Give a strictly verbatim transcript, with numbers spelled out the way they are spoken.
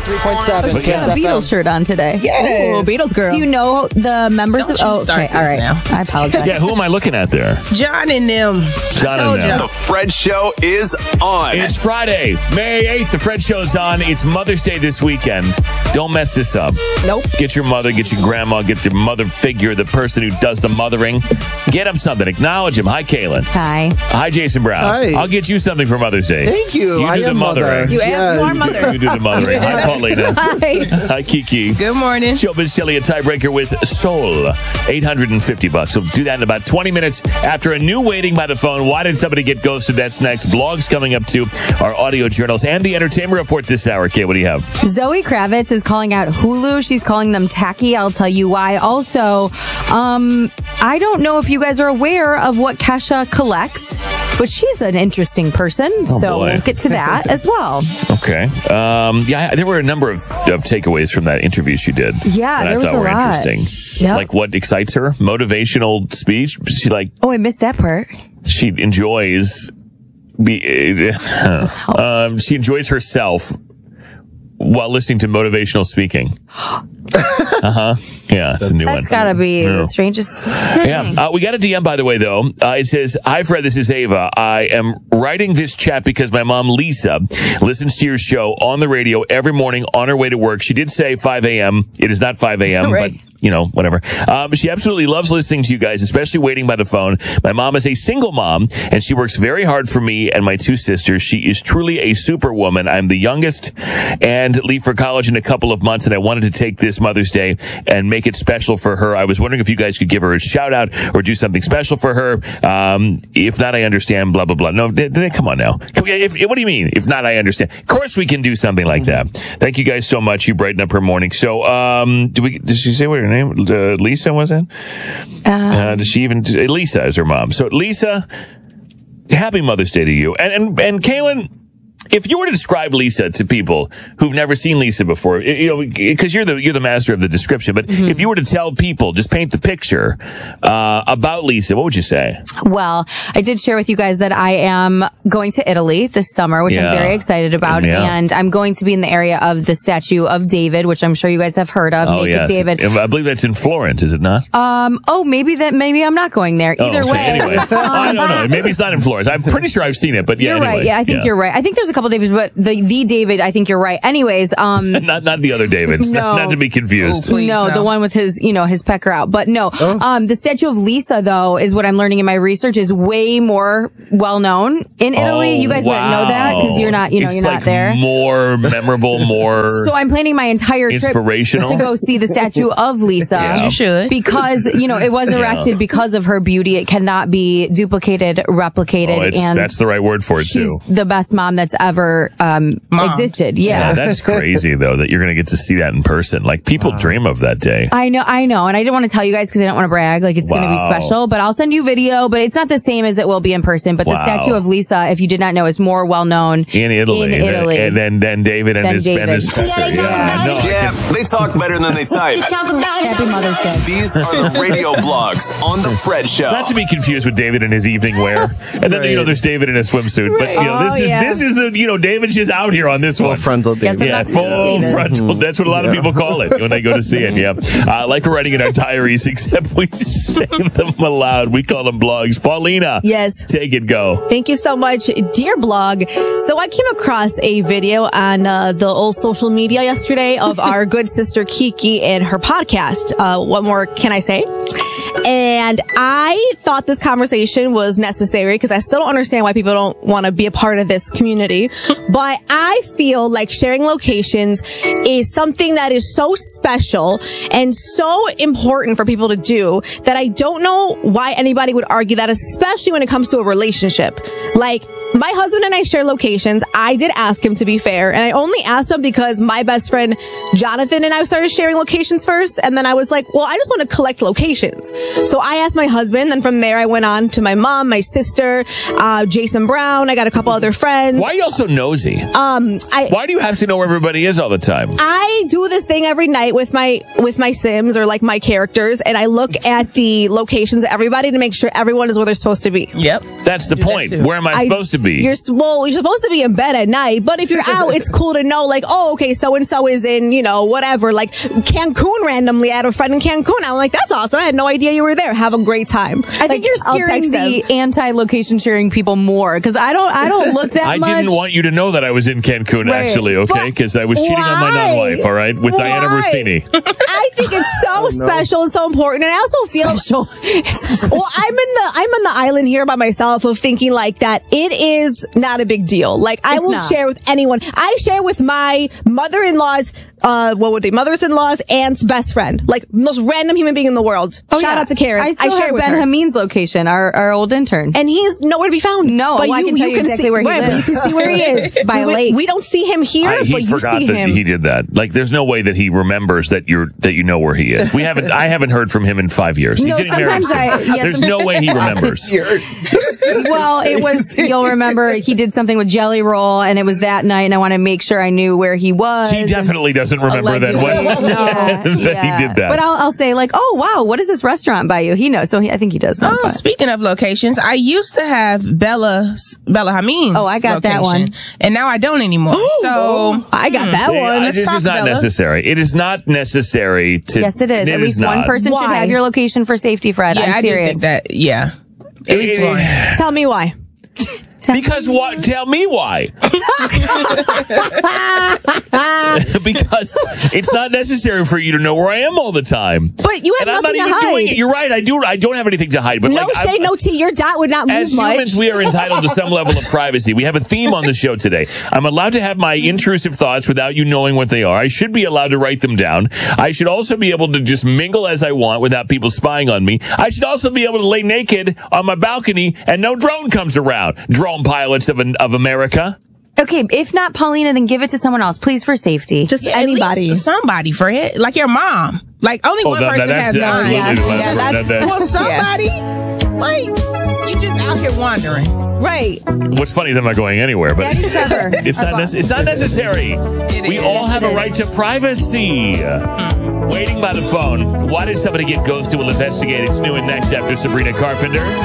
three point seven. You have a Beatles shirt on today. Yes. Ooh, Beatles girl. Do you know the members Don't of... you Oh, start okay. All this right. now. I apologize. Yeah, who am I looking at there? John and them. John told and them. ya. The Fred Show is on. It's Friday, May eighth. The Fred Show's on. It's Mother's Day this weekend. Don't mess this up. Nope. Get your mother, get your grandma, get your mother figure, the person who does the mothering. Get them something. Acknowledge him. Hi, Kaylin. Hi. Hi, Jason Brown. Hi. I'll get you something for Mother's Day. Thank you. You I do the am mothering. mother. You, am, Yes. you are mother. You do the mothering. Hi, Paulina. Hi. Hi, Kiki. Good morning. Showbiz Silly, a tiebreaker with Soul. eight hundred fifty bucks. We'll do that in about twenty minutes after a new waiting by the phone. Why did somebody get ghosted? That's next. Blogs coming up too. Our audio journals and the entertainment report this hour. Kate, what do you have? Zoe Kravitz is calling out Hulu. She's calling them tacky. I'll tell you why. Also, um, I don't know if you guys are aware of what Kesha collects, but she's an interesting person. so boy. we'll get to that as well. Okay. Um, yeah, there were a number of, of takeaways from that interview she did. Yeah, that there I was thought a were lot. interesting. Yep. Like what excites her? Motivational speech. She like Oh, I missed that part. she enjoys be uh, um, she enjoys herself while listening to motivational speaking. Uh-huh. Yeah, it's a new one. That's got to be Yeah. the strangest Yeah. thing. Uh, we got a D M, by the way, though. Uh, it says, hi, Fred, this is Ava. I am writing this chat because my mom, Lisa, listens to your show on the radio every morning on her way to work. She did say five a.m. It is not five a.m., Right. but, you know, whatever. Um, she absolutely loves listening to you guys, especially waiting by the phone. My mom is a single mom, and she works very hard for me and my two sisters. She is truly a superwoman. I'm the youngest and leave for college in a couple of months, and I wanted to take this Mother's Day and make it special for her. I was wondering if you guys could give her a shout out or do something special for her. Um, if not, I understand, blah, blah, blah. No, d- d- come on now. Come- If, what do you mean? If not, I understand. Of course we can do something like that. Thank you guys so much. You brighten up her morning. So, um, do we, did she say what her name? Uh, Lisa, was it? Uh, does she even, Lisa is her mom. So, Lisa, happy Mother's Day to you. And, and, and Kaylin, if you were to describe Lisa to people who've never seen Lisa before, you know, because you're the you're the master of the description, but mm-hmm. if you were to tell people, just paint the picture uh, about Lisa, what would you say? Well, I did share with you guys that I am going to Italy this summer, which Yeah. I'm very excited about, Yeah. and I'm going to be in the area of the statue of David, which I'm sure you guys have heard of. Oh, Naked yes. David. I believe that's in Florence, is it not? Um. Oh, maybe that. Maybe I'm not going there. Either oh, okay. way. Anyway, I don't know. Maybe it's not in Florence. I'm pretty sure I've seen it, but yeah. You're anyway. right. Yeah, I think yeah. you're right. I think there's a couple Davids, but the the David, I think you're right. Anyways, um, not not the other Davids. No. not, not to be confused. Oh, please, no, no. the one with his, you know, his pecker out. But no, Oh. um, the statue of Lisa, though, is what I'm learning in my research is way more well known in Italy. Oh, you guys wow. wouldn't know that because you're not, you know, it's you're like not there. More memorable, more. So I'm planning my entire trip Inspirational? to go see the statue of Lisa. Yeah. You should. Because, you know, it was erected Yeah. because of her beauty. It cannot be duplicated, replicated. oh, it's, and that's the right word for it she's too. the best mom that's ever um, Mom. existed. Yeah, Yeah. that's crazy though that you're going to get to see that in person. Like people dream of that day. I know, I know. And I didn't want to tell you guys because I don't want to brag. Like, it's going to be Wow. special, but I'll send you video, but it's not the same as it will be in person. But Wow. the statue of Lisa, if you did not know, is more well known In Italy, In Italy. and then then David and Then his David. and his pecker. Yeah, they talk Yeah, about no, it. I Yeah, can- they talk better than they type. Talk about it. Happy Mother's Day. These are the radio blogs on The Fred Show. Not to be confused with David in his evening wear, and then you know there's David in a swimsuit. But you know this Oh, is yeah. this is the you know David's just out here on this Full one. frontal Guess David. I'm Yeah, not seeing full David. frontal. That's what a lot of people call it when they go to see it. Yeah, uh, like we're writing in our diaries, except we say them aloud. We call them blogs. Paulina, Yes. take it, go. Thank you so much, dear blog. So I came across a video on uh, the old social media yesterday of our good sister Kiki and her podcast. Uh, what more can I say? And I thought this conversation was necessary because I still don't understand why people don't want to be a part of this community. But I feel like sharing locations is something that is so special and so important for people to do that I don't know why anybody would argue that, especially when it comes to a relationship. Like, my husband and I share locations. I did ask him, to be fair, and I only asked him because my best friend Jonathan and I started sharing locations first, and then I was like, well, I just want to collect locations. So I asked my husband, and from there I went on to my mom, my sister, uh, Jason Brown. I got a couple other friends. Why are you all so nosy? Um, I, Why do you have to know where everybody is all the time? I do this thing every night with my with my Sims or like my characters, and I look at the locations of everybody to make sure everyone is where they're supposed to be. Yep. That's the Do that point. too. Where am I, I- supposed to be? You're s- well, you're supposed to be in bed at night, but if you're out, it's cool to know, like, oh, okay, so and so is in, you know, whatever, like Cancun randomly. I had a friend in Cancun. I'm like, that's awesome. I had no idea you were there. Have a great time. I think you're scaring the anti-location sharing people more because I don't. I don't look that I much. didn't want you to know that I was in Cancun, Right. actually, okay? But Because I was cheating on my why? non-wife, all right, with Diana Why? Rossini. I think it's so special and so important, and I also feel Special. It's so special. Well, I'm in the I'm on the island here by myself of thinking like that it is not a big deal. Like I It's will not. share with anyone. I share with my mother-in-law's uh what would they mothers-in-law's aunt's best friend. Like most random human being in the world. Oh, Shout yeah. out to Karen. I still share have with Ben her. Hameen's location, our, our old intern. And he's nowhere to be found. No, but well, I can tell you exactly see, where he right, but lives. You can see where he is. By a we, lake. we don't see him here, I, he but you forgot see that him. he did that. Like, there's no way that he remembers that you're that you know where he is. We haven't. I haven't heard from him in five years. He's No, getting married sometimes soon. I- yes, There's some- no way he remembers. Well, it was, you'll remember, he did something with Jelly Roll, and it was that night, and I want to make sure I knew where he was. He definitely doesn't remember then when Allegedly. Yeah, that yeah. he did that. But I'll, I'll say, like, oh, wow, what is this restaurant by you? He knows. So he, I think he does know. Oh, but- speaking of locations, I used to have Bella Bella Hameen's Oh, I got that location, one. and now I don't anymore. so I got that See, one. I- Let's this talk, is not Bella. necessary. It is not necessary to. Yes, it is. At least one not. person should Why? have your location for safety, Fred. yeah, I'm I do serious. think that. Yeah, at least one. Tell me why. Because what? Tell me why. Because it's not necessary for you to know where I am all the time. But you have and I'm not nothing to even hide. doing it. You're right. I do. I don't have anything to hide. But No like, shade, I'm- no tea. Your dot would not move As much. humans, we are entitled to some level of privacy. We have a theme on the show today. I'm allowed to have my intrusive thoughts without you knowing what they are. I should be allowed to write them down. I should also be able to just mingle as I want without people spying on me. I should also be able to lay naked on my balcony and no drone comes around. Drone pilots of, of America. Okay, if not Paulina, then give it to someone else, please, for safety. Just Yeah, at anybody. least somebody for it, like your mom. Like only Oh, one that- person that's has mine. absolutely Yeah, the yeah, last one. that's- That- Well, that's- somebody, like you just out here wandering. Right. What's funny is I'm not going anywhere, but Daddy Trevor. it's not. Nec- it's not necessary. We is. all have It a is. right to privacy. Waiting by the phone. Why did somebody get ghosted? We'll investigate. It's new and next after Sabrina Carpenter.